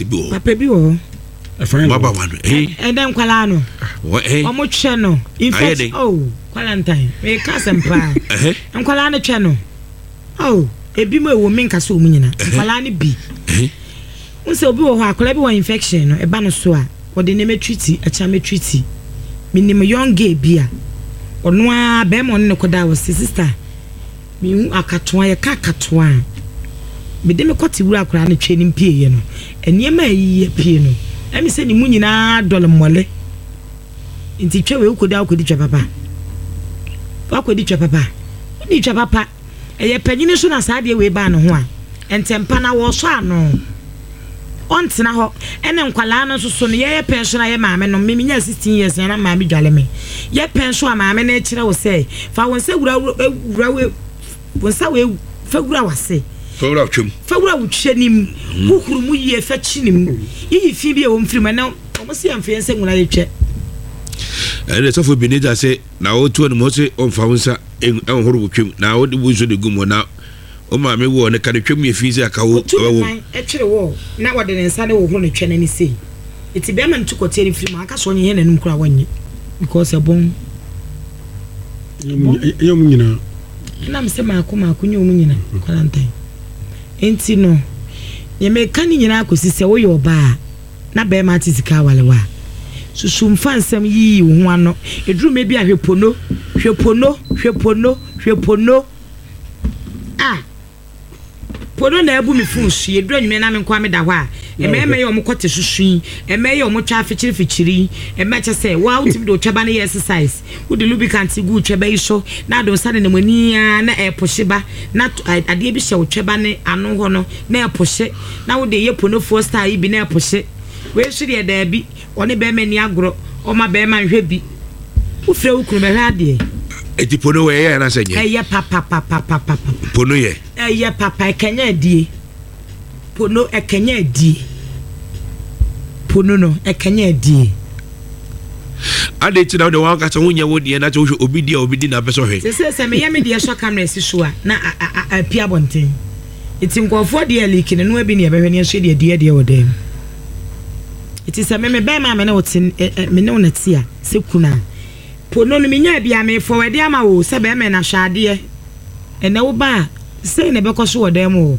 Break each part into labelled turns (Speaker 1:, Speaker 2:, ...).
Speaker 1: se bi o
Speaker 2: papa bi o
Speaker 1: baba wano
Speaker 2: then kwala no omo twe no in fact quarantine me ka sempa kwala no twe no ebi mo ewo me nkasa omu nyina kwala no bi unse obi wo ho akola bi wo infection no eba no so a wo de ne metreat acha metreat minim young girl bia ono a be mo ne koda wo sister mi hu akatoa ye ka akatoa me de me kwati wura akora ne twe ni mpie ye no eniema yi pie no emi se ni mu nyina dole mole nti twe we ukoda akodi twa papa akodi twa papa ni twa papa eye panyini so na saade we ba no ho a entempa na wo so ano ontena ho ene nkwala no so no ye pension na ye maame no me nya 16 years na maame dwale me ye pension a maame na kire wo se fa wonse wura wonsa we fa wura wase
Speaker 1: fawura twem
Speaker 2: fawura wutwenim hukuru mu ye fa chinim yi fi bi e wo mfiri na omo se amfe ense nguna ye twe
Speaker 1: ene sofo binija se na wo tuo no mo se omfa wonsa enhoro wutwem na wo de buzo de gumo na o ma me wo ne ka de twem ye fi se aka wo
Speaker 2: e twere wo na wo de nsa de wo ho ne twe na ni sei iti be ma ntukote ni firi ma aka so nye nanum kura wanye because ebon
Speaker 3: yom nyina
Speaker 2: na mse maako nye omu nyina quarantine enti no ye me kan nyina akosi se wo ye oba na be ma tisika walewa susum fansam yi wo ho ano eduru me bi ahwepono pono na ebu mi fun su eduru anwume na me nkwa me da ho a ememe ye omokote susun emeye ye omotwa fichiri emeche se wa utimi do tweba na exercise wo de lubricant gu tweba yi so na do sane na mani na epoheba na ade bi hye wo tweba ne ano ho no na epohye na wo de ye pono four star yi bi na epohye we hwiri da bi one be mani agro o ma be man hwe bi wo frɛ wo kunu be hwe ade
Speaker 1: eti pono we ye na senye
Speaker 2: eye papa
Speaker 1: pono ye
Speaker 2: eye papa ekenya adie pono ekenya adie pono no ekenya adie
Speaker 1: ade ti na de wan ka so hunya wo die na cho obi di na beso hwe
Speaker 2: se me yame die so camera si so a na apia bonten iti nkofo de leak ne no abi ne behwe ne so de wo dem iti se me be ma me na wotin me ne wonati a se kuna pono no menya bia me forward ama wo se be me na hwade ene wo ba sei ne be koso wo dem wo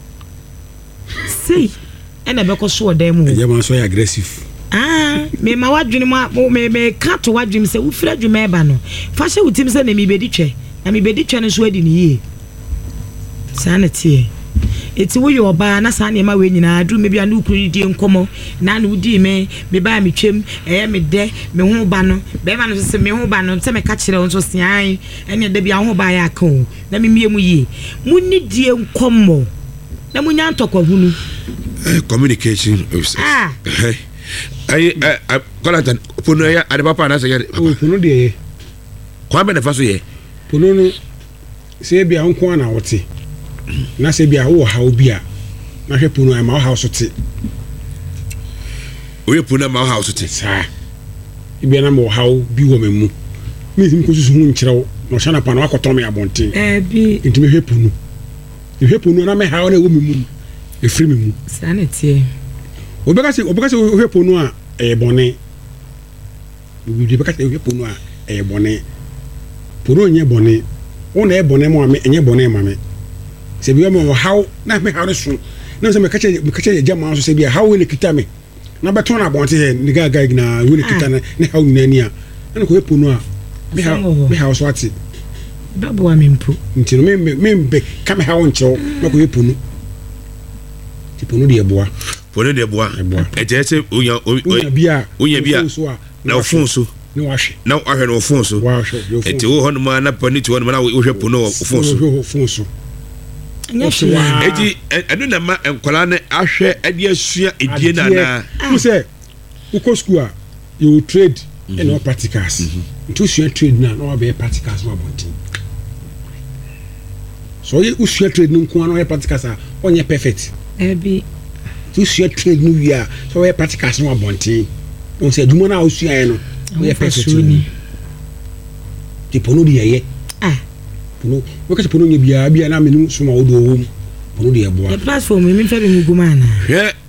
Speaker 2: sei ene be koso wo dem wo
Speaker 3: ye ma so aggressive
Speaker 2: me ma wadwene me ka to wadwene se wo fira dwuma eba no fa hye wutim se na mi bedi twe na mi bedi twe no so adi ne yie sanity eti wo yo ba na sa ne ma we nyina dru me bia na ukuru die nkomo na udi me ba me twem me de me ho ba no be ma no se me ho ba no se me ka kire won so sian ene de bia ho ba ya ka o na me mie mu yie mu ni die nkomo na mu nya ntokwa hunu
Speaker 1: communication Jonathan pono ya ade papa na se ye
Speaker 3: pono de
Speaker 1: kwa be na fa so ye
Speaker 3: pono no se bia nko na wote na se bia wo ha obi a na hwe pono ma wo ha so te
Speaker 1: we pono ma wo ha so te
Speaker 3: sa bia na ma wo ha bi wo memu mi sim ko susu hu nkyerɛw no hana pa na akoto me abonten
Speaker 2: bi
Speaker 3: ntimi hwe pono na me ha na wo memu efiri memu
Speaker 2: sanity
Speaker 3: obeka se hwe pono a bone obi beka se hwe pono a bone pono nye bone ona bone mo ame enye bone ma me se bi mo how na me how ne so na se me kache jama so se bi how we kita me na beto na bonte he ni gaga na we kita ne how ni ani a na ko pono a me how so ati
Speaker 2: babo wa mempo
Speaker 3: ntino me be ka me how nchew na ko pono ti pono de boa
Speaker 1: ejese onya bia na ofunso
Speaker 3: ni wahwe
Speaker 1: na ahwe no ofunso eti wo hono ma na pani ti wono na wo hwe pono
Speaker 3: ofunso
Speaker 1: eti enu na ma enkola ne ahwe ade asua edie na
Speaker 3: you say uko school a you trade and no practicals nti usua trade na no be practicals wa bontin so you usua trade no nko na practicals a onye perfect
Speaker 2: bi
Speaker 3: tu usua trade no wi a so we practicals no wa bontin on say duma na usua ye no we perfect ni ti pono di ye pono we ka pono nye bia na menu so ma odo wo pono di ye boa
Speaker 2: the platform mi fa be mu gumana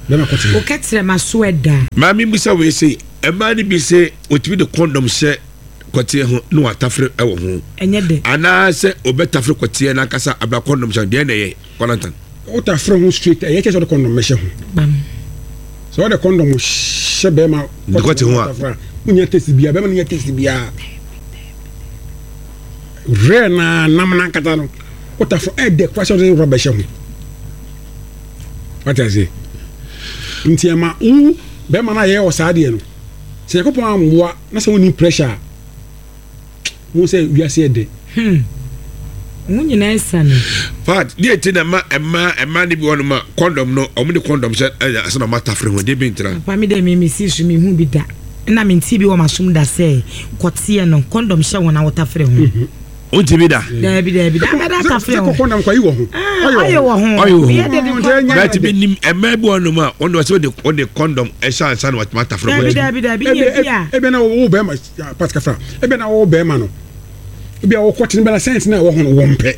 Speaker 3: bɛma kɔte
Speaker 2: o ketre ma so eda
Speaker 1: maami bisa we say e ma ni bi say otimi de condom hye kɔte ho no atafre ɛwɔ ho
Speaker 2: enye de
Speaker 1: ana se obetafre kɔte na kasa abra condom hye de na ye konantan
Speaker 3: o tafre ho straight e yɛ kyɛ condom hye ho
Speaker 2: bam
Speaker 3: so the condom hye bɛma
Speaker 1: kɔte ho a
Speaker 3: unya test bia bɛma nya test bia re na namna kata no o tafre e de kwasɛ de rubber hye ho what I say ntiama bɛma na yɛ o saade no sɛ yakopɔn amboa na sɛ woni pressure wo sɛ wiase de
Speaker 2: wo nyina esane
Speaker 1: but die ti na ma ni bi wono ma condom no omo de condom sɛ asa na mata frɛ ho de bi ntra
Speaker 2: pa mi de mi si su mi hu bi da na mi nti bi wo masom da sɛ kɔte no condom hyɛ wona wota frɛ ho
Speaker 1: onti bi da
Speaker 2: da bi da ta frɛ ho
Speaker 3: condom kwa yi wo ho
Speaker 2: ayo wo ho ye de de
Speaker 1: but bi nim ma bi wono ma wono sɛ de condom ɛhyɛ ansa na mata frɛ ho
Speaker 2: da bi ye bia
Speaker 3: ebe na wo be ma paska fra ebe na wo be ma no ebe wo kɔte ne bela sense na wo ho no wo mpɛ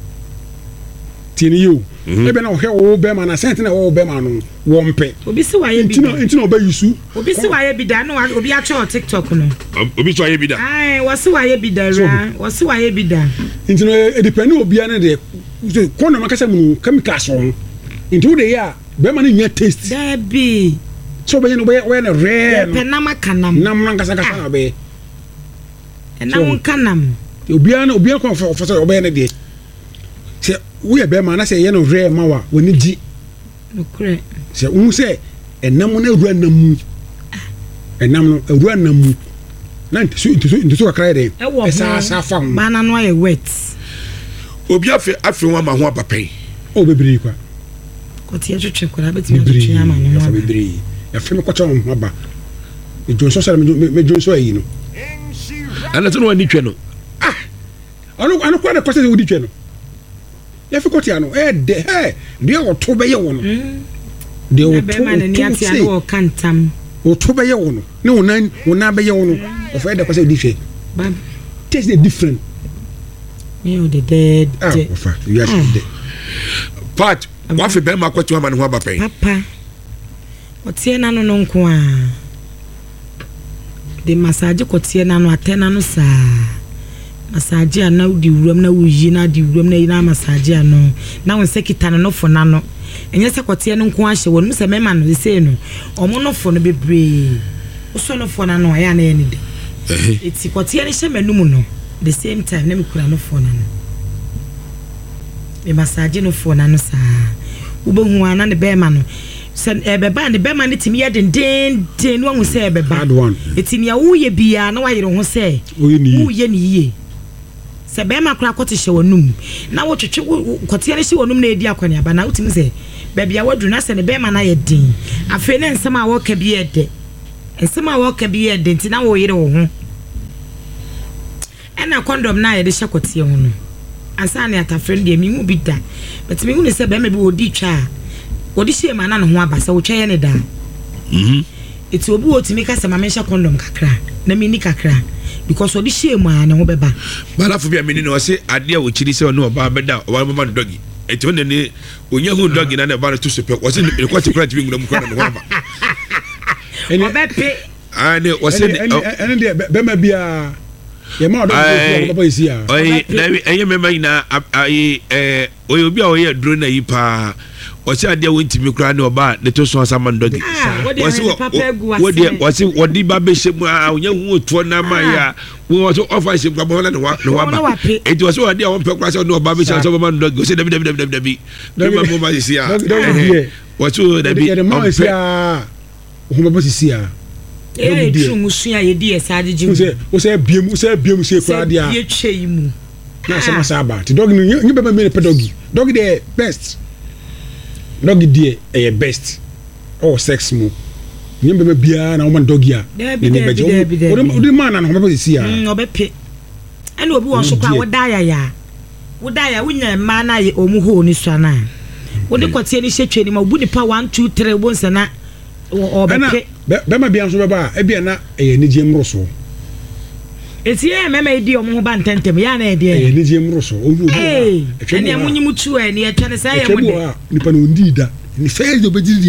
Speaker 3: tini you ebe na wo be ma na sense na wo be ma no wo mpɛ
Speaker 2: obi si wa ye bi
Speaker 3: ntino oba yusu
Speaker 2: obi si wa ye bi da no obi a cho TikTok no
Speaker 1: obi so ye bi da
Speaker 2: ai wo si wa ye bi da ra wo si wa ye bi da
Speaker 3: ntino e depend obi an de kono makasa mu chemical so nti wo de ya be ma no nya taste
Speaker 2: da bi
Speaker 3: so be no be na rare
Speaker 2: no pe na makanam
Speaker 3: nam na kasa na be
Speaker 2: na won kanam
Speaker 3: obi an ko for so obe na de se wo ye be ma na se ye no rare ma wa woni gi
Speaker 2: no kure
Speaker 3: se wo se enam na awura namu enam no awura namu na ntiso kakra de esa fa ho
Speaker 2: bana no aye wet
Speaker 1: obi afi wa ma ho apapen
Speaker 3: o bebiri kwa
Speaker 2: kote twetwe kora betimi twetwe ama no
Speaker 3: ho bebiri ya fem kwacha ho aba e jonso sare me jonso ayi no
Speaker 1: ana to no ani twe no
Speaker 3: ano kwa na kwase wodi twe no ya fi kote ano de de o to be ye wo no de o to
Speaker 2: be ni ati ano o kantam
Speaker 3: o to be ye wo no ne wona be ye wo no o fa de kwase wodi twe
Speaker 2: bam
Speaker 3: taste the different
Speaker 2: me o de dead
Speaker 3: o fa you are dead
Speaker 1: but wa fi be ma kwatu ama ne ho abapen
Speaker 2: papa o tie na no nko a de massage ko tie na no atena no sa massage ana udi wuram na wuyi na di wuram na ina massage ano na won sekita no fo na no enye se kote no nko ahye won se mema no se no omo no fo no bebre so no fo na no ya na eni de eti kote ne hye manum no the same time na me kura no fo na no me massage no fo na no sa ubehu ana ne bema no se ebeba ne bema ne timi ye den no hu se ebeba eti ne wo ye bia na wa yire ho se wo ye ni ye se bema kura kote hye wonum na wo twetwe kote ne hye wonum na edi akwani aba na utimi se bebia wadru na se ne bema na ye den afi ne nsema wo ka bi ede nsema wo ka bi ede nti na wo yire wo ho ena condom na ye de hye kote ho no asa ne atafrend de mi mu bi da but mi hu ne se bema bi odi twa odi hye ma na no ho aba se wo twa ye ne da eti obi otimi ka se ma me hye condom kakra na mi ni kakra because odi hye ma na ho beba
Speaker 1: bala fo bia meni no se ade a wo chiri se no oba beda oba mama no dogi eti won ne onya hu dogi na na ba no to so pe wo se ne kwati kra tibi ngura mu kwa na ho aba
Speaker 2: obepe
Speaker 1: ane wo se
Speaker 3: ene de bema bia ye ma odo ko baba isi a
Speaker 1: oyi na enye mema ina ayi oyi obi a oye duro na yi pa wasi ade a wontimi kra ne oba ne to so asama ndogi wasi wodi ba be hye mu a onya hu oto na ma ya wo so ofa hye kwa bo na ne wa eti wasi ade a won pe kra se no oba be hye so ba ndogi se dabi ma mo ma isi a wasi dabi
Speaker 3: ma isi a ho baba isi a
Speaker 2: tru musua ye di esade jimu
Speaker 3: wo se biem se kra dia
Speaker 2: ye twe yimu
Speaker 3: na sama saba ti dog ni baba me pe dog the best dog die e best oh sex mu ni baba bia na woman dog ya ni beje o man na ho baba si ya
Speaker 2: obepe ene obi wo so kwa wodaya ya wonya ma na ye omu ho ni so na wode kote ni hye ni ma obu nipa 1 2 3 bo nsana obepe bema
Speaker 3: bia nso baba e bia na e ni je mro so
Speaker 2: eti e mema edi omo ho ba ntentem ya na e de
Speaker 3: e ni je mro so o wu
Speaker 2: ene amunyi mutu e ne etwa ne sa ye mu de
Speaker 3: nipa no ndi da ni fe yo be di de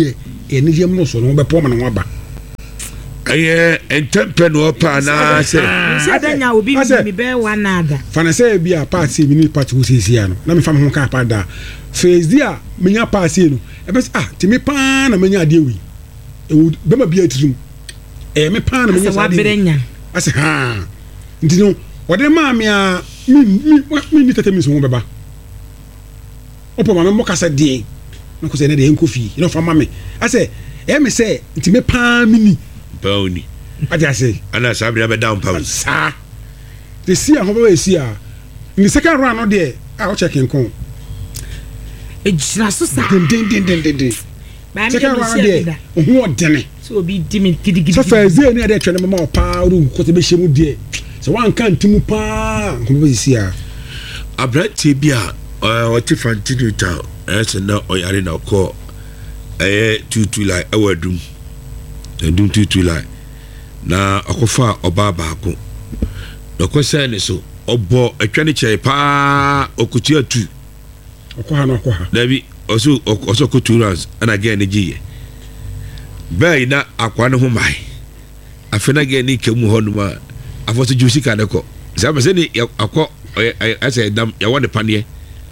Speaker 3: ɛne yam no so no bɛpɔ ma no aba
Speaker 1: ɛyɛ ntɛmpɛ no ɔpa na sɛ
Speaker 2: danya obi mi bɛ wa nada
Speaker 3: fana sɛ bi a party mi ni party wo sesia no na me fa me ho ka pa da phase di a menya party no ɛbɛ ti me pa na menya ade wi ɛwo bɛma bia tirim me pa na menya ade ase ha nti no wɔde ma me a mi ni tete mi so ho bɛba opo ma me mo kasa die na ko sɛ ne de enkofi no fa ma me ase me sɛ nti me pa mi ni
Speaker 1: Pauni.
Speaker 3: Ajase.
Speaker 1: Ana sabri abe down pound.
Speaker 3: Sa. The see a hobo see a. In the second round no there, I checking con.
Speaker 2: E jira so sa.
Speaker 3: Din. Second round there. Who dene.
Speaker 2: So be dimi gidi.
Speaker 3: So first day na dey twene mama pa ru ko te be shemu there. So one kan timu pa. Hobo see a.
Speaker 1: Abrante bia o ti fantinu ta. Ese na oyare na ko. 22 like awadum. Ndum tutu like na akofa oba baako na kwese ne so obo atwane chai pa okutu atu
Speaker 3: okoha
Speaker 1: dabi oso kutu runs ana ge ne giye bai na akwa ne ho mai afena ge ne kemu ho no ma afoso jusi ka ne ko sabe se ni akọ ase dam ya wone panie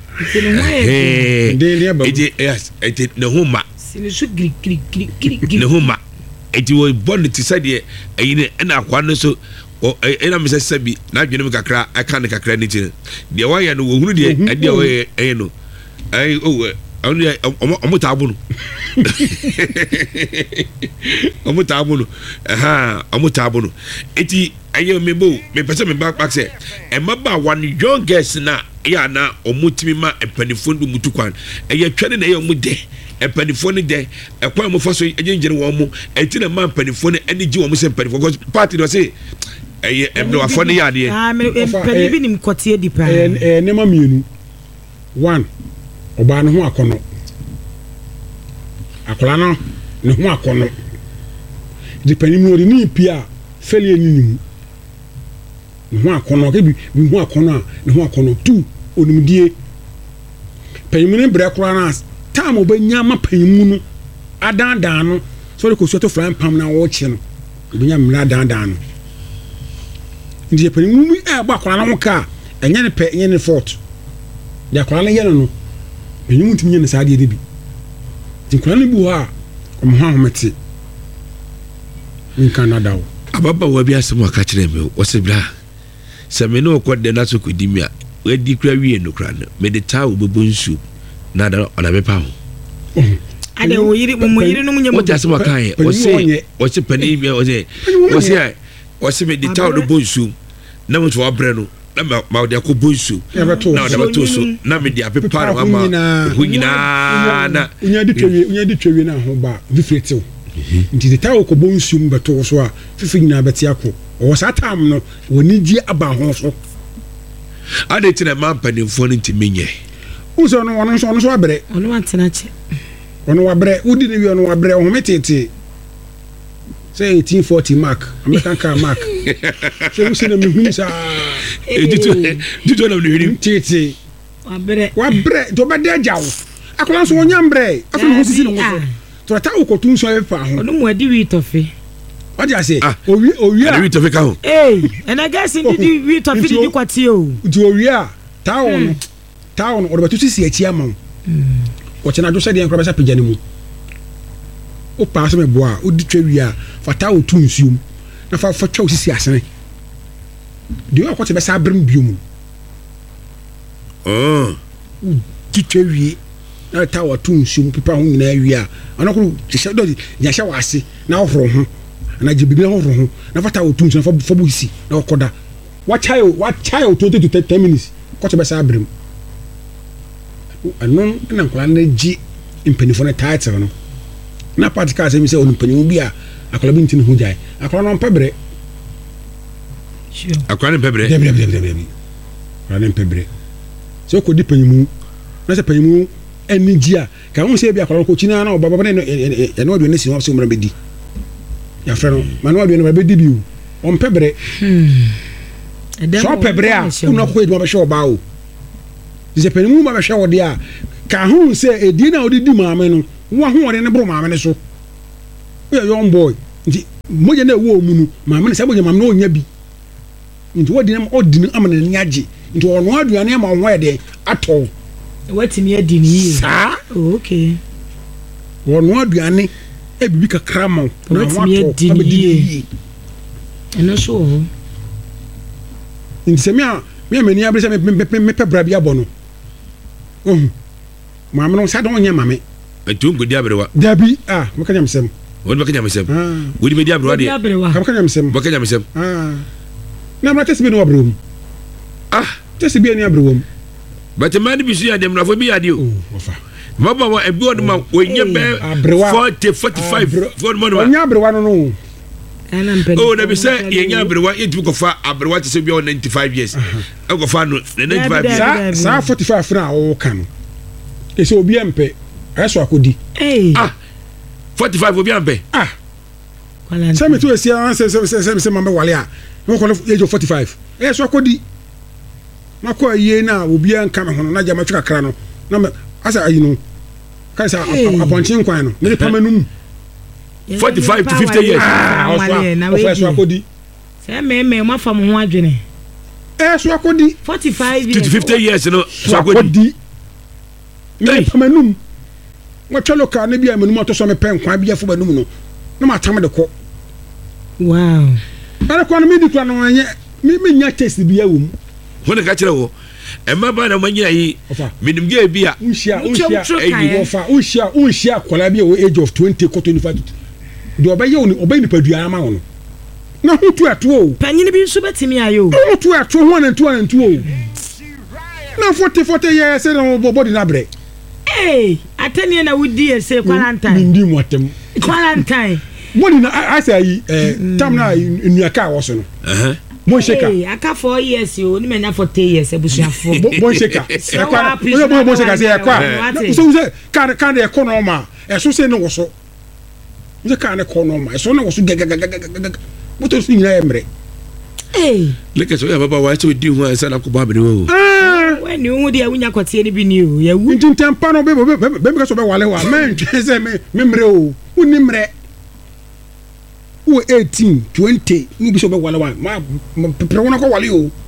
Speaker 1: eti ne ho ma
Speaker 2: sinisu giri
Speaker 1: ne ho ma eti wo bond ti sade ayine na akwa no so ena me sesabi na adwene me kakra aka ne kakra ni ti de wa ya no wo hunu de ade wo ye no ai omo tabu no omo tabu no eti aye me bo me pese me back say e maba one young girls na ya na omo timi ma empanifo ndu mutukwan eye twene na ye omo de empanifo ne de ekwan mo faso ejenjere wo mo eti na ma empanifo ne ani gi wo mo se empanifo because party do say eye emno afo ne ya de
Speaker 2: empani bi nim kotie di pa
Speaker 3: ne ma mienu one oba ne ho akono akola no ne ho akono depending no ni pia feli enyinim ne ho akono ke bi ho akono ne ho akono tu onimdie panyimu ne bre kora na tam obanya ma panyimu no adandan no so ko so to fran pam na wo chi no obanya mra adandan no ndi panyimu ba akola no ka enye ne pe enye ne fort ya akola no ye no panyimu ntimi ne sa de bi dinkura ne bu ha ko mo ha homete in Canada
Speaker 1: ababa wa bi asem aka kire me wo se bra se me no ko de na so ko di mi a we di kura wie no kura no me de ta obobo nsu na da ona me pa ho
Speaker 2: ade wo yiri mo yiri no munye mo
Speaker 1: wo asem aka ye wo se pani bi wo se me de ta obobo nsu na mo so abre no na ma de ko bonsu na da to so na me de apepa no ama ho nyina na
Speaker 3: unya di twa na ho ba vifretew nti de tawo ko bonsu mbeto so a fifi nyina beti akọ o sa tam no woni gi aba ho so
Speaker 1: ade tina ma panimfo no ntimenye
Speaker 3: uso no wono so abre
Speaker 2: ono antena che
Speaker 3: ono wabre udi ne wi ono wabre ho metete say 1840 mark American car mark so we see them hunsa dito na ni tete wabre to be de jawo akola so onyambre afọ ho sisi no ho to ta ukotu nso e pa ho
Speaker 2: ono mu adi wi tofe
Speaker 3: what you say owi
Speaker 1: adi wi tofe ka ho
Speaker 2: and I guess ndi wi tofe di kwati o
Speaker 3: di owi a town o do betu sisi achi ama o chena do se de nkra besa pejane mu o pa so me boa o di twa wi a fata o tu nsuom na fa twa o sisi asene de o akwete besa abrem biom di twa wi na ta o tu nsuom pipa ho nyina wi a anakuru hye do ya hye wase na ohoro ho na jibibi na ohoro ho na fata o tu nsuom fa bu hisi na okoda wa chai 20 to 10 minutes kwete besa abrem anon na nkwa na ji impanifo na title no na party ka se mi se onimpanyi bi a akola bi ntini ho jai akola no pebre
Speaker 1: akola no pebre
Speaker 3: akola no pebre so ko di panyimu na se panyimu eni ji a ka won se bi akola ko china na obaba na no adu ne si ho se umra bedi ya fra no manu adu ne bedi bi o pebre so pebre a una ko edu ma be sho ba o se panyimu ma be sho de a ka hu se edi na odi di maame no wa hu ore ne bro maame ne so we young boy nti moje na wo mu no maame se moje maame no onya bi nti wodi na odini amana ni age nti ono aduane ma ho yede atɔ
Speaker 2: watimi adi ni yi okay
Speaker 3: ono aduane e bibi kakra ma
Speaker 2: na watimi adi ni yi eno so
Speaker 3: nti se me mani abre se me pe bra bi abɔ no maame no sa don nya maame
Speaker 1: etu ngodi abrewa
Speaker 3: dabi me ka nyamsem
Speaker 1: wodi baka nyamsem wodi me di abrewa de
Speaker 3: ka nyamsem
Speaker 1: baka nyamsem
Speaker 3: na mra tesi bi no abrewa tesi bi ani abrewa
Speaker 1: but man bi su ya dem na fo bi ya de o
Speaker 3: ofa
Speaker 1: mama wa ebi wodi ma onye be 40 45 for mo no
Speaker 3: onya abrewa no
Speaker 1: na bi say yenya abrewa etu ko fa abrewa te se bi on 95 years e ko fa no 95 years
Speaker 3: sa 45 fra o kan ese obi empe eso akodi
Speaker 1: 45 obi ampe
Speaker 3: se me to esi an se mambe wale a mo ko age of 45 eso akodi mako aye na obi an ka me hono na jama twaka kra no na asa ayi no kai sa aponchin kwan no me pamanum
Speaker 1: 45 to 50 years
Speaker 3: eso akodi
Speaker 2: se me ma fam ho adwene
Speaker 3: eso akodi
Speaker 2: 45
Speaker 1: to 50 years no so
Speaker 3: akodi me pamanum mo twelo ka na bia manum to so me pen kwan bia fo banum no na matam de ko
Speaker 2: wow
Speaker 3: ara kwa no me di kwa no anye me nya test bia wo mu
Speaker 1: wona ka kire wo e ma ba na manya yi minim ge bia
Speaker 3: unhia kwala bia wo age of 20 ko 25 do obaye oni obaye ni padua ma wo no na hutu ato o
Speaker 2: panyine bi nso betimi ayo
Speaker 3: hutu ato ho na ntu o na 40 years na body na bre
Speaker 2: atani na wudi ese quarantine
Speaker 3: ndi mu atem
Speaker 2: quarantine
Speaker 3: body na asa yi tam na nuaka wo so no bon sheka
Speaker 2: aka 4 years o ni menya 40 years ebusuafo
Speaker 3: bon sheka bon sheka se ekwa so se kan de economy eso se no wo so nje kan economy eso no wo so gaga moto so nyina emre
Speaker 1: leke so ya baba wa so di hu asa na ko ba bere wo
Speaker 2: when you hu dia wunya kwatie ni bi ni o ya wu
Speaker 3: ntimpa no be ka so be wale wa men twese me mre o uni mre o 18 20 ni bi so be wale wa ma pre wona ko wale o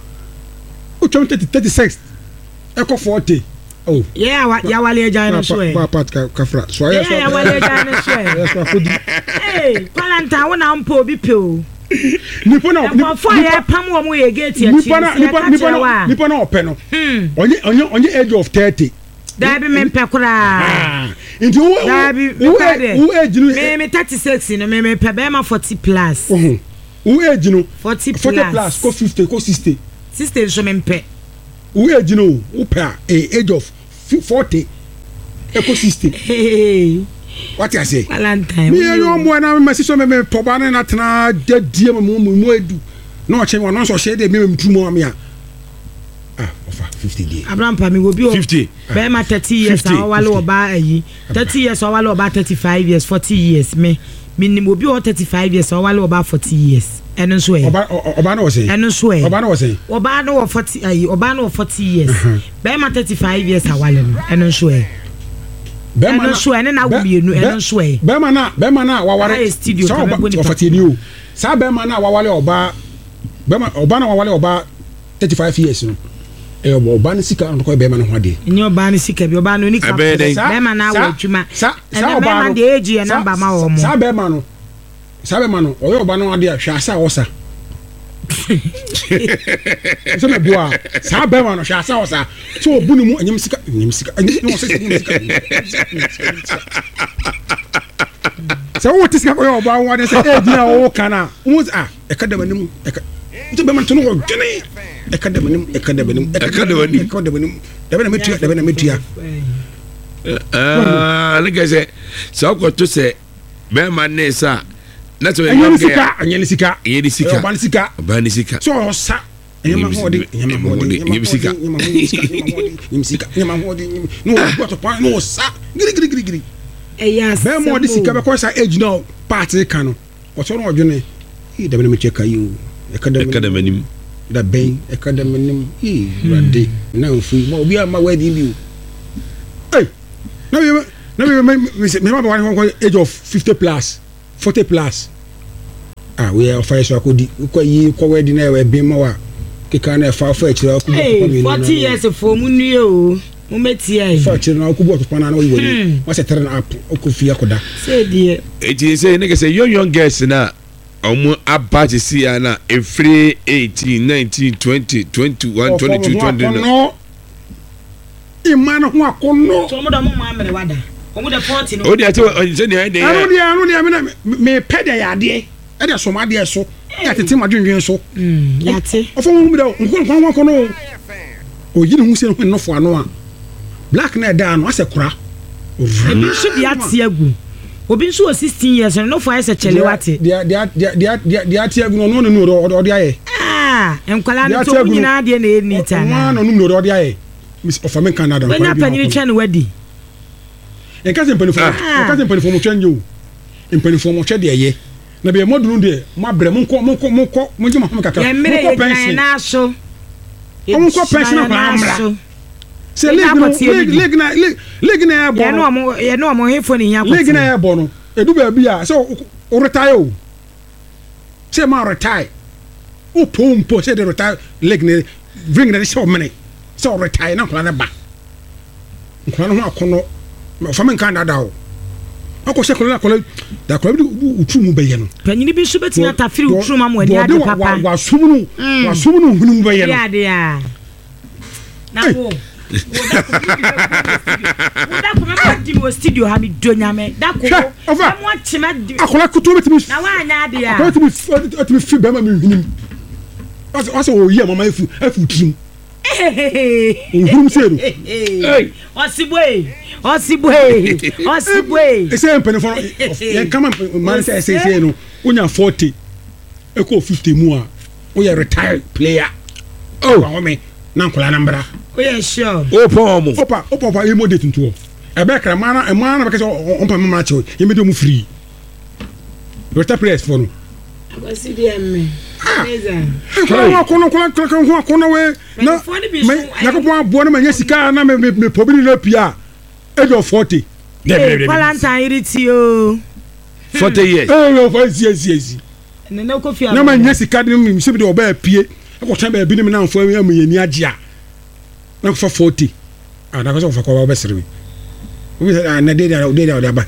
Speaker 3: 36 e ko 40 oh
Speaker 2: yeah ya wale eja no so e
Speaker 3: pa ka fra so ya
Speaker 2: wale eja no so e kwalanta wona mpo obi pe o
Speaker 3: nipo na
Speaker 2: pam wo mo ye gate ya chi
Speaker 3: nipo na ope no onye age of 30
Speaker 2: da bi me pe kura
Speaker 3: nti wo age no
Speaker 2: me 36 no me pe be ma 40 plus
Speaker 3: wo age no
Speaker 2: 40
Speaker 3: plus ko 50 ko 60
Speaker 2: so me pe
Speaker 3: wo age no wo pe age of 40 e ko 60 what you say
Speaker 2: valentine
Speaker 3: me yo mo na me so me poba na tena dadie mo edu na o che no so she de me mtumo am ya ofa 50 day
Speaker 2: abraham pa me go bi o
Speaker 1: 50
Speaker 2: be ma 30 years o wale oba ayi 30 years o wale oba 35 years 40 years me ni mo bi o 35 years o wale oba 40 years eno so e
Speaker 3: oba na o say
Speaker 2: eno so e
Speaker 3: oba na o say
Speaker 2: oba na o 40 ayi oba na o 40 years be ma 35 years a wale no eno so e bema na so ene na wumienu eno so e
Speaker 3: bema na waware
Speaker 2: studio
Speaker 3: so ofatini o sa bema na wawale oba na wawale oba 35 years no oba na sika no ko bema na ho ade
Speaker 2: nyi oba na sika bi oba no ni ka bema na wa adwuma sa oba no de age e number ma wo mo
Speaker 3: sa bema no oyo oba no ade ahwa asa wosa so me boa sa bema no hwa asa wosa so obunu mu anyim sika no se sika so what is ko oba won say age na wo kana wo e ka da manim e ka nti be man to no dwene e ka da manim da be na metua
Speaker 1: like say so ko to say be man ne sa na to
Speaker 3: anyani sika
Speaker 1: oba ni sika
Speaker 3: so sa nyama hodi no what to point no sa giri
Speaker 2: yes
Speaker 3: be mo di sika be ko sa age now party kan no o so no odwene e da be na me check ayi o e ka da
Speaker 1: manim
Speaker 3: da ben e ka da manim rade na ofu mo obi ama wadi bi o na me ma age of 50 plus 40 plus we are fire so akodi ko yi ko we di na we bin ma wa keka na fa akira akudi
Speaker 2: 40 years for mu nue o mu meti ai
Speaker 3: fa akira na akubu to pana na we woni wa se turn up okufi akoda
Speaker 2: say die
Speaker 1: eti say nigga say young girls na omo abaje si ya na every 18 19 20 21 22 20
Speaker 3: no imana ho akono
Speaker 2: so mo da mo ma mere wada omo da 40 no
Speaker 1: o dia te o se ne de
Speaker 3: anu dia me pede ya de e de so ma de so ya tete ma dwendwen so
Speaker 2: ya te
Speaker 3: ofo mo da nkon kono o yiri hu se no fo ano a black na da no ase kura
Speaker 2: ebi so dia te agu obi nso 16 years no fo ase chele wate
Speaker 3: dia te agu no no de aye
Speaker 2: enkwala no to nyina de na eni ta
Speaker 3: na no no de aye Miss of American Canada.
Speaker 2: When you penny chan wedi.
Speaker 3: En ka se penny for mo chan yo. En penny for mo che de ye. Na be modunu de ma bre mo nko mo jima ho kakra.
Speaker 2: Mo ko pension na so.
Speaker 3: Mo ko pension na amra. Se leg na ya bo.
Speaker 2: Ye no mo hefo ni nya ko.
Speaker 3: Leg na ya bo no. Edu ba bia se o retire o. Se ma retire. O pompo se de retire leg na bring na so many. So retire na kula na ba nkula no akono fa men kan dada o akose kula da kula bi utu mu beye no
Speaker 2: panyini bi so betina tafiri utu ma mo ani ade papa
Speaker 3: wa sumunu hunu mu beye no
Speaker 2: ya de ya na wo da ko ma di mo studio ha mi donya me da ko mo chima
Speaker 3: akola kutu betimi
Speaker 2: na wa anya de ya
Speaker 3: atimi fi be ma mi hunim asa o yi mama efu tim Uhuru
Speaker 2: hey osibwe
Speaker 3: ese mpene for ye kama man say no unya 40 eko 50 mu a we retired player wa me na nkola nambra
Speaker 2: we are sure
Speaker 3: opa e modate ntuo e be kra mana be kase ompa mama che ye me do mu free retired players for no
Speaker 2: CDM
Speaker 3: kono we na ko abo na manya sika na me pobini na pia age of 40
Speaker 2: Valentine iriti o
Speaker 1: 40 years
Speaker 3: yes
Speaker 2: na ko fia
Speaker 3: na manya sika de me se bi de oba pie ko tan ba bi ni na mfo am yeni agea na ko fa 40 na ko so fa ko ba serbi we na de ba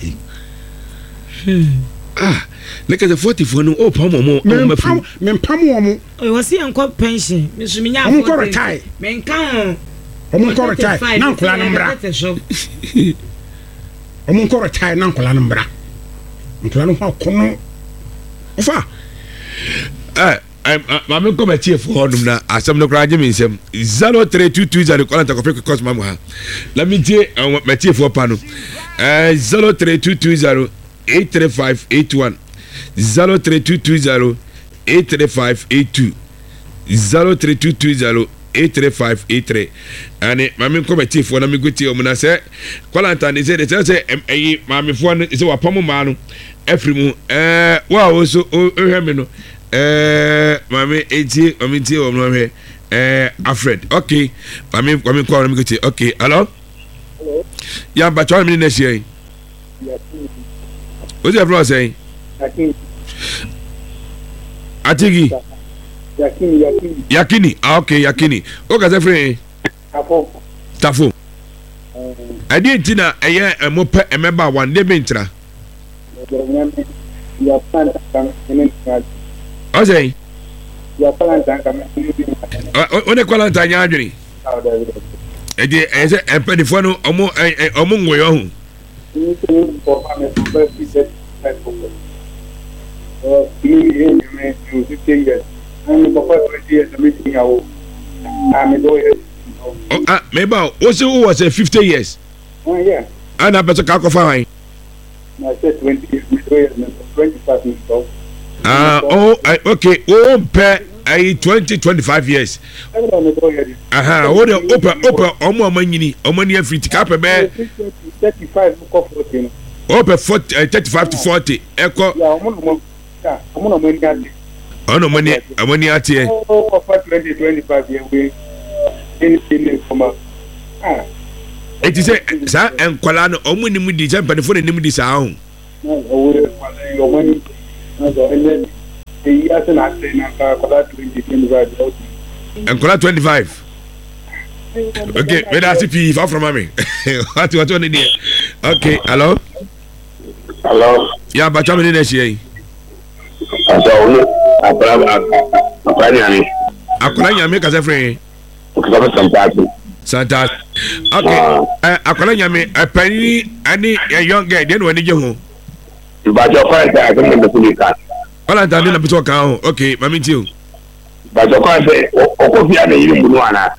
Speaker 1: like the 44 no pam
Speaker 3: me pam mo
Speaker 2: o wasi enko pension me so me nya
Speaker 3: am ko retire
Speaker 2: me nkan
Speaker 3: o ko retire na nkola no mbra o ko retire na nkola no mbra nkola no ho kono ofa
Speaker 1: I'm come at for him now. As some no grudge me some 0322 call and take cost mamma. Let me tell my chief for pano 0322 83581 0322 83582 0322 83583 and mami come chief for na me go tie o na say kwalanta ni say they say mami fo no say wa pamo ma no afri mu wa o so o hwe me no mami tie o no hwe Alfred okay mami call me go tie okay hello ya ba twa me na shey what's your brother saying Atigi Yakini okay Yakini o ka say free Tafo I didn't tina eye mo pe emeba one day bentra o say
Speaker 4: your Valentine come
Speaker 1: o ne kwalanta nya adwene e de e say empedifo no omo nwoyo hu maybe also who was 50 years.
Speaker 4: Oh yeah.
Speaker 1: And I better calculate fine.
Speaker 4: I said 25 minutes.
Speaker 1: Okay. Oh, pay 20-25 years. What the open money free to cap a bear
Speaker 4: 35 40.
Speaker 1: Open 35 to 40. Echo.
Speaker 4: Yeah, I'm money.
Speaker 1: Oh no money out here.
Speaker 4: Oh, for 20-25 years in from
Speaker 1: it is a sir and Colano, Omuni Mudi, Japan for the Nimidi Sound.
Speaker 4: your money. And then the years and I say, now, 2025.
Speaker 1: And call 25. Okay, where does it far from mommy? What you need there? Okay, hello?
Speaker 5: Hello?
Speaker 1: Yeah, but I'm in this year. Akola make us a friend. Santa. Okay. Akola nyame a penny any a young guy then when you home.
Speaker 5: But your friend I can the police car.
Speaker 1: All I done in a talk out. Okay, mammy too.
Speaker 5: But your friend say Okofia the Yumuana.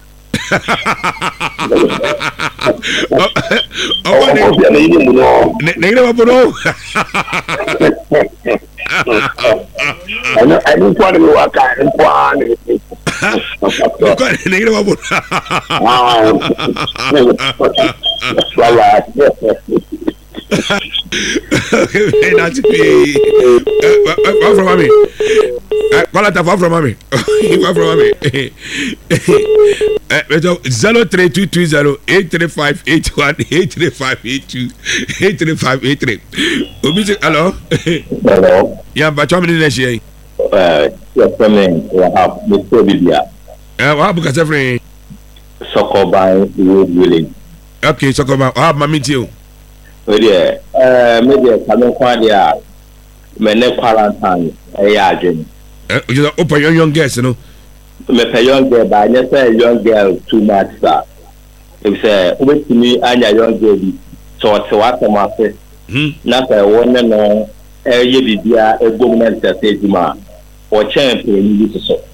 Speaker 5: I don't want to work out and
Speaker 1: that's me. From mommy. Call it far from mommy. Far from mommy. 0322083581 83582 83583. Hello.
Speaker 5: Hello.
Speaker 1: Yeah, but how many days here?
Speaker 5: Your friend will have Mr. Bibia.
Speaker 1: What book has a friend?
Speaker 5: Sokobai Village.
Speaker 1: Okay, Sokobai. I have my meeting.
Speaker 5: Oh, yeah. Maybe a coming quadia. Mene quarantine.
Speaker 1: You open your young guests, you know.
Speaker 5: Me pay young girl, but I just say young girl too much, sir. If say, wait to me, and a young girl, so it's what I'm after. Not a woman, no, a year, a government that says, ma, or champion, you so.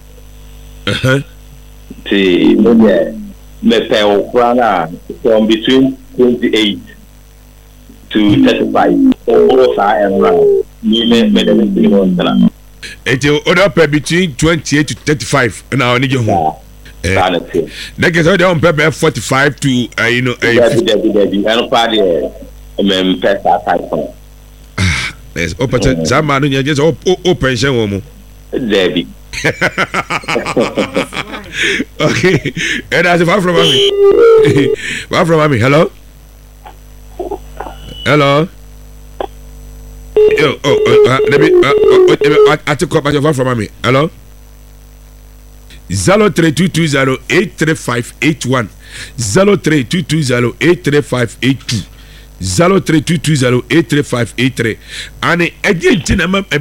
Speaker 5: See, me pay from between 28 to 35. All and round. You may the
Speaker 1: it will order per between 28 to 35 and I need your home. That is all they on paper 45 to you know there's open some man you just open show
Speaker 5: Debbie.
Speaker 1: Okay, and as far from me. Far from me. Hello. Hello. Yo, let me I took up my from me. Hello. 0322083581 0322083582 0322083583 and again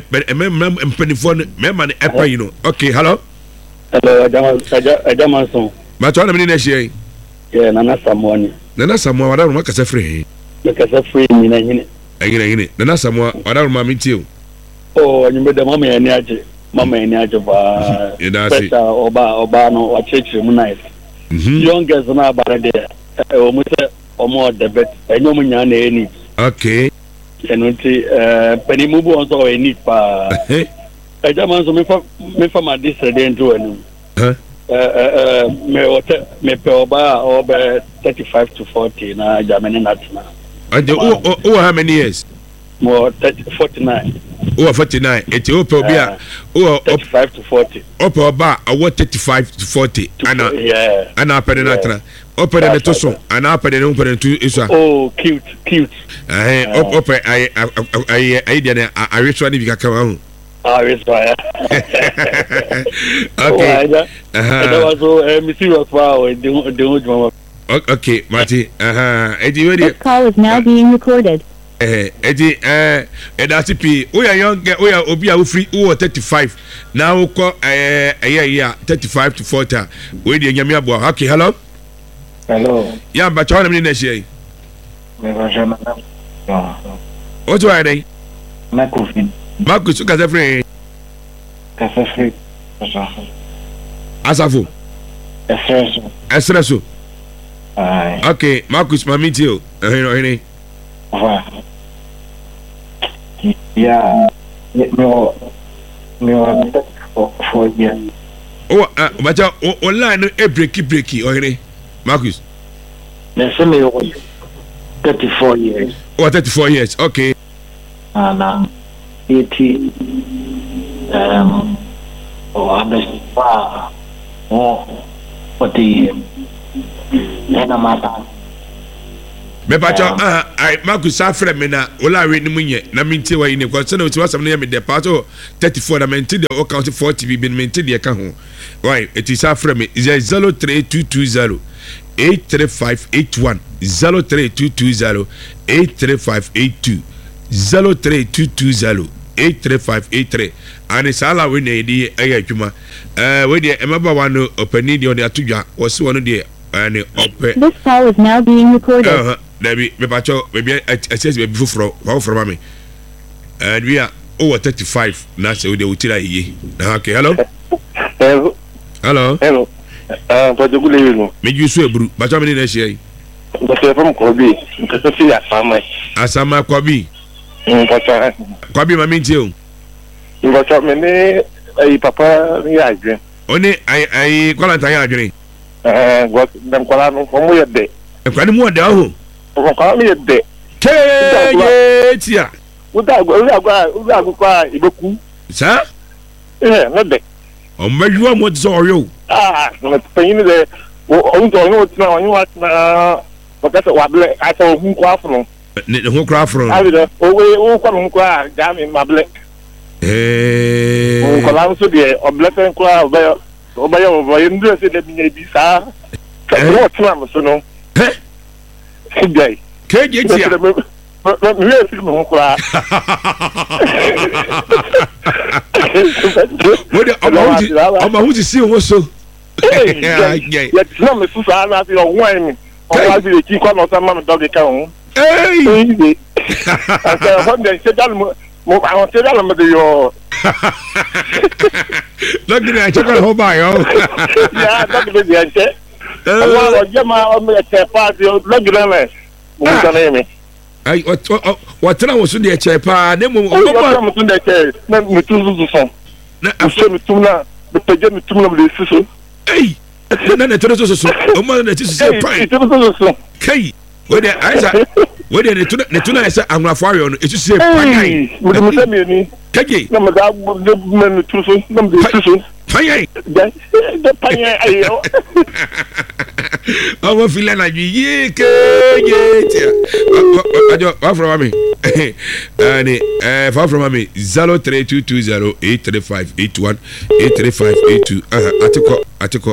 Speaker 1: man you know. Okay, hello.
Speaker 4: Hello, Adamanson.
Speaker 1: But what am I saying?
Speaker 4: Yeah, Nana Samoani.
Speaker 1: Nana Samoa, I don't want to free.
Speaker 4: Because a free in
Speaker 1: Again, Nana Samoa, I don't want me too.
Speaker 4: Oh, you made the Mamma and Yaji. Mama and Yaji, Obano, or Church Munite. Young girls are not bad there. Or more the bet. I know when you're need.
Speaker 1: Okay.
Speaker 4: And when Penny Mubu also a need for I don't want me from my dissident to him. Me Oba over 35 to 40 na Germany Natina.
Speaker 1: How many years?
Speaker 4: More 49.
Speaker 1: 49. It's open beer.
Speaker 4: 35 to 40.
Speaker 1: Open bar, I want 35 to 40.
Speaker 4: Yeah.
Speaker 1: And I put it open the tosso, and I put it open to Isra.
Speaker 4: Oh, cute.
Speaker 1: Open, I didn't. I wish one if you can come on.
Speaker 4: Okay. That was so mysterious. Wow,
Speaker 1: okay, Marty.
Speaker 6: This call is now being recorded.
Speaker 1: Eddie, that's it. We are young, we are Obia free, 35. Now, call 35 to 40. Wait, Yamia. Okay, hello.
Speaker 4: Hello.
Speaker 1: Yeah, but how many days here? What's why they? Marcus, look at the free. Asafu. Espresso. Okay, Marcus, my meet you.
Speaker 4: Yeah. For years.
Speaker 1: Oh, but online, breaky, or Marcus.
Speaker 4: There's only 34 years.
Speaker 1: Oh, 34 years, okay.
Speaker 4: And 80
Speaker 1: Mepacho Marcus Safre mena ola we ni munye na minti wa ine ko se na oti wasam na me de pato 34 na minti de o count 40 bi bin minti de ka ho. Why it is Safre me 03220 83581 03220 83582 03220 83583 and sala we na di aya adwuma we de emaba wano opani de on atudwa wo se wono de ani ope.
Speaker 6: This call is now being recorded.
Speaker 1: Debbie, Mepacho, maybe I says before me. And we are over 35 now, so they will tell you. Okay, hello. Hello.
Speaker 7: But the good evening.
Speaker 1: May you swear, but how many days here?
Speaker 7: But from Kobe, because I see
Speaker 1: Asama Kobe. Kobe, my mean you.
Speaker 7: But how many papa, yeah,
Speaker 1: only I call it I agree.
Speaker 7: What them call from where they.
Speaker 1: And more down.
Speaker 7: Call me a day.
Speaker 1: Tia.
Speaker 7: Without Iboku.
Speaker 1: Sir?
Speaker 7: Yeah, not day.
Speaker 1: Oh, maybe you want what's all you.
Speaker 7: Let's pay in the own now. You want but that's what I told him craft from.
Speaker 1: Who craft from?
Speaker 7: I will oh, come cry, damn in my black.
Speaker 1: Eh,
Speaker 7: Columns be a black and cloud by your interest in the Bisa. What's wrong, so no? Gay.
Speaker 1: Can't get you. I'm a who's see also.
Speaker 7: Let's not miss your wine. I'll be the chief of some dog account.
Speaker 1: Hey,
Speaker 7: I said, I want to tell them your.
Speaker 1: Look at that, check out home by oh.
Speaker 7: Yeah, that's the answer.
Speaker 1: What I was in the chair, pa, name of
Speaker 7: the chair. Let me to some. I'm sure to now the pajama to the sister.
Speaker 1: Hey, then the Toronto, a mother that is a Kay, where the eyes are, where the tuna is a Farion, it's to say,
Speaker 7: with the
Speaker 1: Kay,
Speaker 7: no, madame, the men to some. The
Speaker 1: I'm a feeling like ye, far from me. And far from me, 03220 83581 83582. Article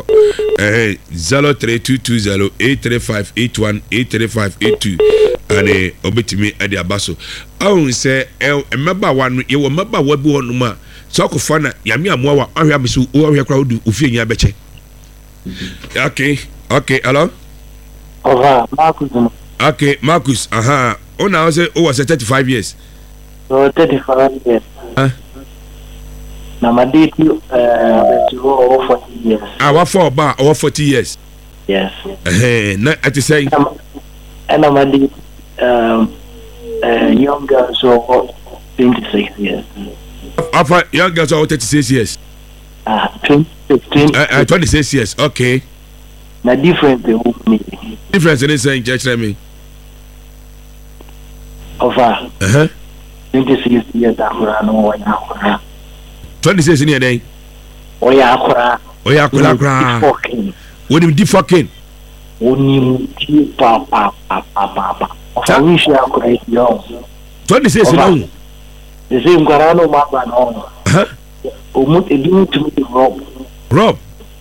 Speaker 1: 03220 83581 83582. And obetimi at the abaso. I say, remember one, you will remember what we want to so ko fana yami amwa ahwa misu o ahwa kra odu ofie nya beche. Okay hello
Speaker 7: Marcus.
Speaker 1: Okay Marcus o na say o was 35 years.
Speaker 7: So 35 years. Na my date over 40 years.
Speaker 1: What for ba over 40 years?
Speaker 7: Yes.
Speaker 1: Na ati say
Speaker 7: and my date younger so 26 years.
Speaker 1: After young girls are 36 years. 26 years. Okay.
Speaker 7: Na different me.
Speaker 1: Difference in saying church me.
Speaker 7: Over. 26 years akura no wa akura.
Speaker 1: 26 in day.
Speaker 7: Oya akura.
Speaker 1: Fucking. What do you fucking?
Speaker 7: Oni pa. Ofa shi akura yo.
Speaker 1: 26 no.
Speaker 7: The same Garano Mama no. Umut edin to me Rob.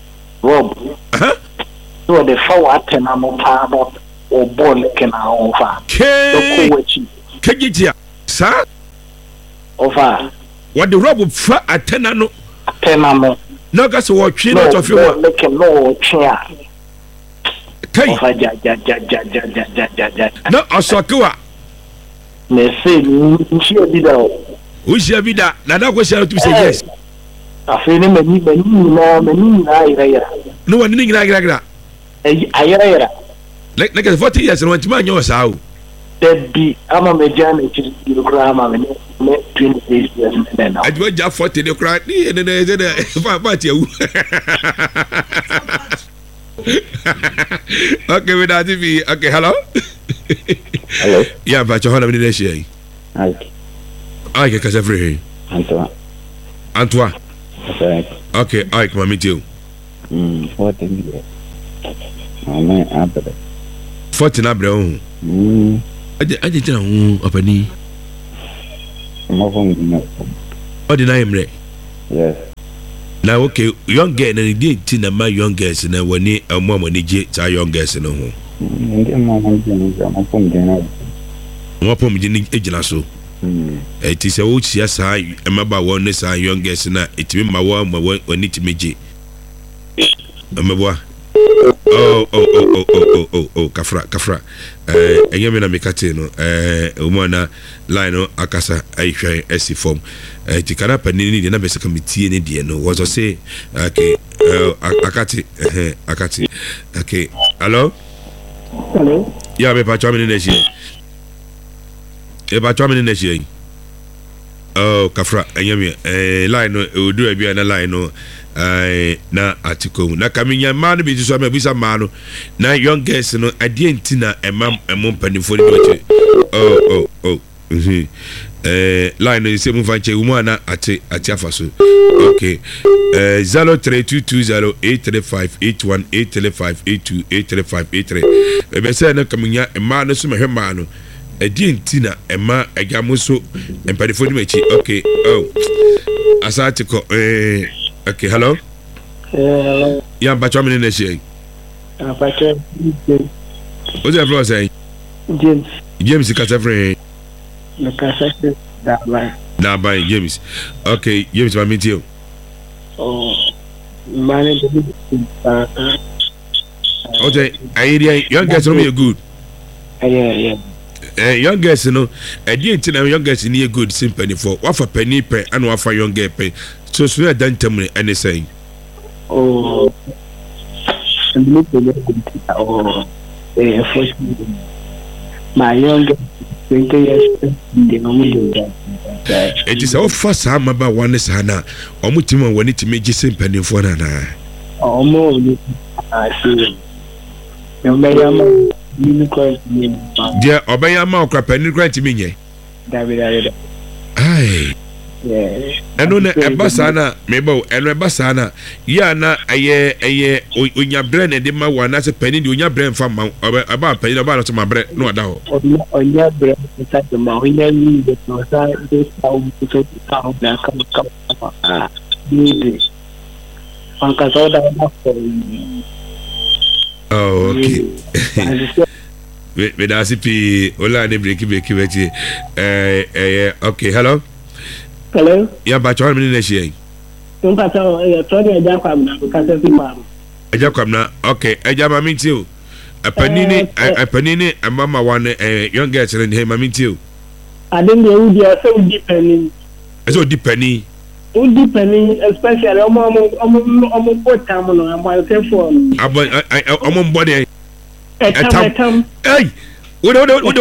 Speaker 7: So the forward tenamo pabo or ball can offer.
Speaker 1: Kejitia, sir?
Speaker 7: Offer.
Speaker 1: What the Rob fa a tenano?
Speaker 7: Tenamo.
Speaker 1: No, that's what you know of your
Speaker 7: make a no chair.
Speaker 1: No, Osakua.
Speaker 7: Me say, she did out.
Speaker 1: We shall be that. Now, to say yes.
Speaker 7: I feel many
Speaker 1: no one didn't like that. Like 40 years and went to my yours out.
Speaker 7: That be, I'm a major grammar 26 years. I
Speaker 1: do just 40 the crack and then there's a party. Okay, without TV. Okay, hello.
Speaker 8: Hello.
Speaker 1: Yeah, but you're having this year. I get every Antoine. Okay, I come meet you.
Speaker 8: 14 years. My man, after that.
Speaker 1: 40 na brɛ ho agye gyina ho ɔpani ɔde na yɛmmerɛ
Speaker 8: yes
Speaker 1: na okay young girl na ne di nti na ma young girls na wɔne ɔmo a wɔne gye saa young girls no ho wɔpɔm gye ne gyina so ɛti sɛ wokyia saa ɛmaba wɔn ne saa young girls na ɛtumi ma wɔn ma wɔne tumi gye ɛmɛboa kafra ɛnyɛ me na mekate no ɔmo na line no akasa ayihwɛ ɛsi fam ɛti kana panini ne na bɛsɛ ka metie ne deɛ no wɔsɔ se okay akate okay hello ya me pa chwa me ne hie kafra ɛnyɛ me line no odu abia na line no na atiko na kaminya ma no bi so ma bisa ma no na young girls no adie ntina emam empanifo ni bache line no se mu fanche umu ana ati afaso okay 03220835818358283583 ebe se na kaminya ma no so mehwe ma no adie ntina ema agamo so empanifo ni bache okay asatiko okay, hello.
Speaker 9: Hello.
Speaker 1: Yeah, but I'm in the shade. What's that floor saying? James, you got every. Now by James. Okay, James, I meet you.
Speaker 9: Oh, man.
Speaker 1: Okay, young guys are good.
Speaker 9: Yeah.
Speaker 1: Young girls, you know, I didn't tell young girls in here good sympathy for what for penny pay and what for young girl pay. So we are done telling me anything.
Speaker 9: Oh, my young girl, 20 years,
Speaker 1: it is our first time about one is Hannah, or Mutima when it made you sympathy for Nana.
Speaker 9: Oh, more, I see. No matter.
Speaker 1: Dear Obayama crap and grant me.
Speaker 9: David,
Speaker 1: aye.
Speaker 9: Yeah.
Speaker 1: And on a basana, Mabo, and Rebasana, Yana, a year, when your brain and my one as a penny, your brain from about penny about my bread, no doubt.
Speaker 9: On your brain, inside the mountain, this sound to come.
Speaker 1: Oh, okay. Me da sipi ola ne break wechi okay hello ya ba chwa me ne hie
Speaker 9: npa ta ya to ne ja kwam na ka ta fi kwam
Speaker 1: eja kwam na okay eja ma minti o apanini mama one young girl children he ma minti o
Speaker 9: adem de udi o se udi pani
Speaker 1: eso di pani
Speaker 9: udi pani especially omo botam no am say for
Speaker 1: omo mbode
Speaker 9: etam
Speaker 1: hey what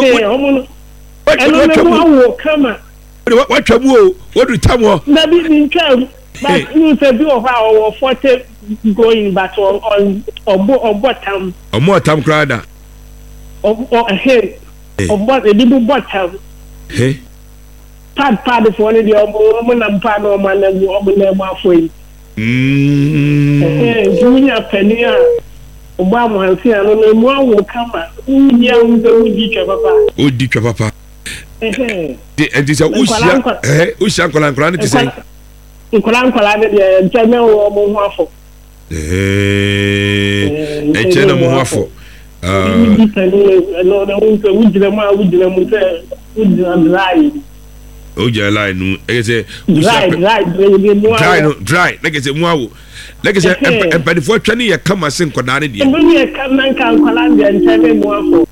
Speaker 1: trouble what do tamo
Speaker 9: na bi in come but you say be of our 40 going but on bottom
Speaker 1: more time crowd
Speaker 9: hey what a little bottom
Speaker 1: hey
Speaker 9: pad for the omo na mpa no man na omo na ma foi junior penia Oba mo hansi ano na mu awo kama unya udi twa papa
Speaker 1: enti sa usia nkola ne tise
Speaker 9: nkola ne de nteme wo mo ho afo
Speaker 1: echena mo ho afo
Speaker 9: udi tani no na udire mu se udire dry
Speaker 1: oja line nu say dry like say mu awo like say empathy for twani ya kama sen koda ne de
Speaker 9: mu ya kama kan kola de nteme mu afo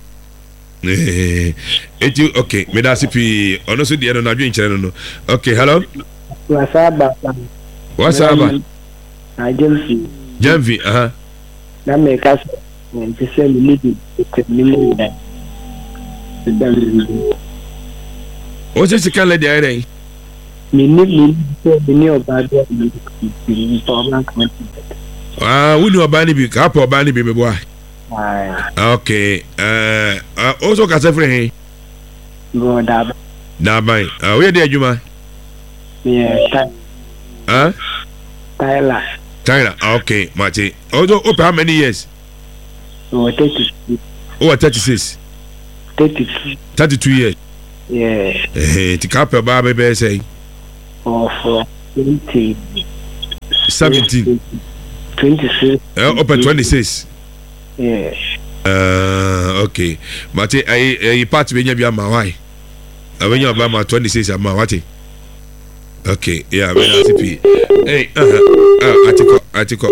Speaker 1: okay me da sipi ono so de no na dwen kire no okay hello wasaba Jamvi
Speaker 9: na me ka se se mi ni
Speaker 1: o se se kan le de ayre
Speaker 9: mi oba do mi problem kan
Speaker 1: wuni oba ni bi ka po oba ni bi me boa okay also ka se frɛ he
Speaker 9: go
Speaker 1: da bai we de adwuma
Speaker 9: Tyler
Speaker 1: okay mate also open how many years
Speaker 9: so 30
Speaker 1: Over 36. 32 years.
Speaker 10: Yeah.
Speaker 1: The couple baby say.
Speaker 10: For 20.
Speaker 1: 17.
Speaker 10: 26.
Speaker 1: Open 26.
Speaker 10: Yeah.
Speaker 1: Okay. But I part when you be my wife. When you are my 26, I'm my what? Okay, yeah, when I see. Hey, article.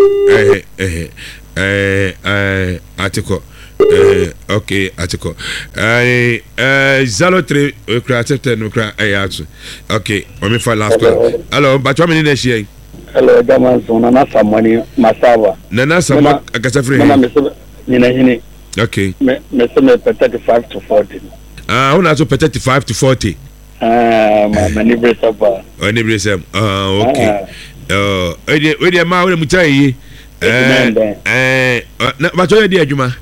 Speaker 1: Article. Okay, article. 03 okay, let me find last call. Hello, but how many days here?
Speaker 4: Hello, Damas, Nana Samani, Masawa.
Speaker 1: Nana Sama, I got a free. Okay.
Speaker 4: Me 35 to 40.
Speaker 1: I want to 35 to 40.
Speaker 4: My neighbors up.
Speaker 1: Okay. Where the amount of Mutai? But what are Juma?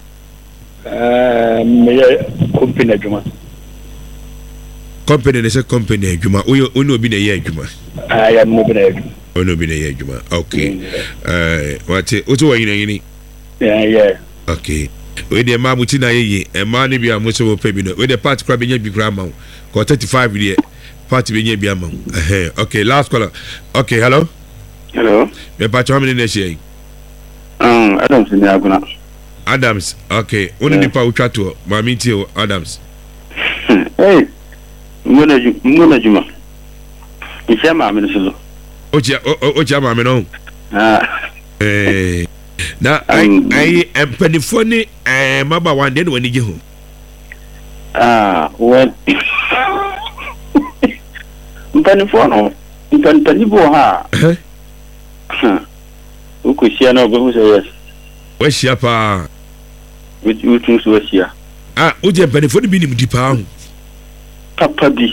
Speaker 4: Company Juma.
Speaker 1: Company, they say company Juma. We will be the year Juma.
Speaker 4: I am moving.
Speaker 1: We will be the year Juma. Okay. What's it? Yeah. Okay. We the amount of Tina, and money be a much of a payment. With the part crabbing your big grandma. Got 35 years. Party being your amount. Okay, last caller. Okay, hello.
Speaker 11: Hello.
Speaker 1: Your part how many days here?
Speaker 11: Adams in the
Speaker 1: Adams, okay. Only the power chat to Mamiti Adams.
Speaker 11: Hey, Muna Juma. It's your mamma, Minister.
Speaker 1: Ocha Mamino. Now, I am penny funny, and Mama one day when you get home.
Speaker 11: Well, penny phone, you can penny boha. Who could see no go say yes?
Speaker 1: Where's she up?
Speaker 11: With you things was here.
Speaker 1: Would you penny for the minimum depound?
Speaker 11: Papa B.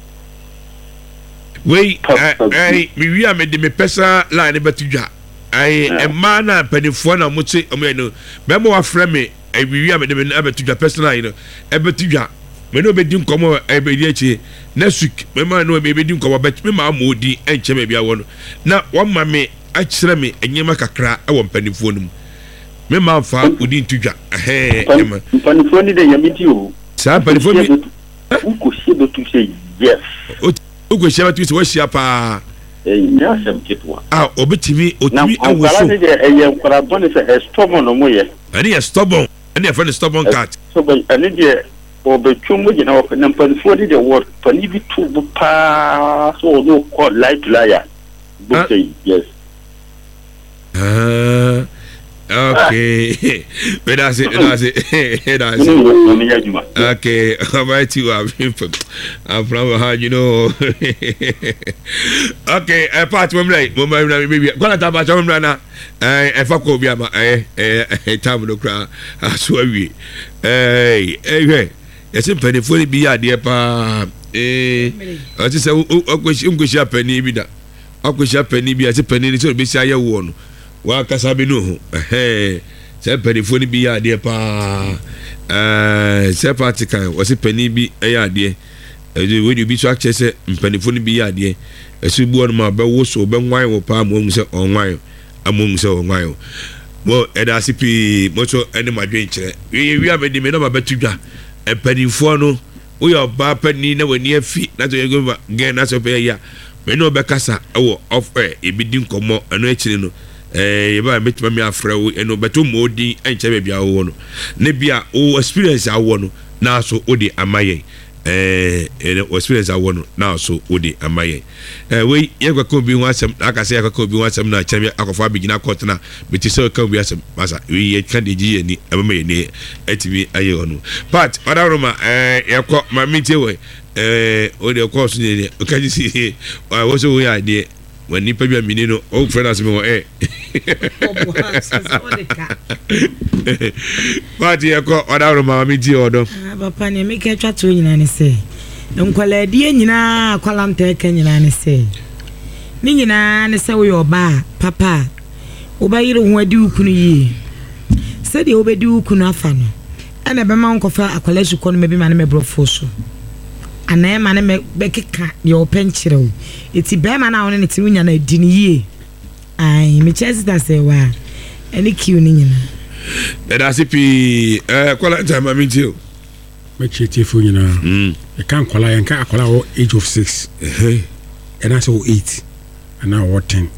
Speaker 1: Wait, we are made the pesa line but you. I am man penny phone. I would say, Memo friend me, and we are made them ever to the personal, ever to ya. Me no be dim komo ebediachi next week me ma no be dim komo bet me ma modi enche me bia wono na one ma me akire me enyema kakra e wo mpanifo num me ma fa odi ntudwa
Speaker 11: mpanifo ni de yamiti o
Speaker 1: sa mpanifo mi
Speaker 11: uko sie do tu say yes
Speaker 1: uko sie tu say wo sia pa
Speaker 11: nya sem kitwa
Speaker 1: obetimi otimi awoso
Speaker 11: na de eye nkora bone se stubborn no mo ye
Speaker 1: ani e stubborn ani e friend stubborn cat
Speaker 11: so ani de obetwumu gina wo na mpanifo ni de word pani bi tu pa so no call light liar book say yes.
Speaker 1: Okay. But that's it. Okay. How about you? I'm from how you know. Okay. Part one right. Maybe. Gonna talk about one right now. If I could be time no crowd. I swear we. Hey. Yes, penny for be a dear pa. I just say, Uncle penny be that. Uncle penny be as a penny to be shy one. Wa kasabe no ho se penifo ni bi ya ade pa se party kan wo se peni bi ya ade we do bi so akche se penifo ni bi ya ade esu bu on ma be wo so be nwan wo pa mo se onwan amom se onwan wo eda sipi mo so ene madwen kire wi abedi me no ba betudwa penifo no wo yo ba pani na wani afi na to yego gen na so pe ya me no be kasa wo offer ebidi nkomo eno akire no yeba metima me afrawo eno beto modi enche be bia wo no ne bia o experience awo no na so odi amaye experience awo no na so odi amaye we yegwa ko bi ho asem aka se yegwa ko bi ho asem na kyereme akofo abigina court na beti so ka bi asem masa we ye kan de ji ni amama ni atibi aye ono but odaroma yekọ ma miti we o de course ni o ka ji si wo so we ade when nipa bi amini no o friend as me wo but yekọ odaroma ma miti odo
Speaker 2: papa ne me ka twa to nyina ne se nkwala die nyina kwalanta ka nyina ne se ni nyina ne se wo yo ba papa wo ba yire ho adi ukunu yi se de wo be di ukunu afa no ana be ma nkofa akwala suko no me bi ma ne me brofo so ana ma ne me be keka ye openchire wo eti be ma na wo ne ti wunya na di ni yi ai me chesi da se wa ani kiu ni nyina
Speaker 1: ɛda pi kwala time am tio
Speaker 3: me chete fo nyina e kan kwala yan ka akwala o age of 6 and also 8 and now what 10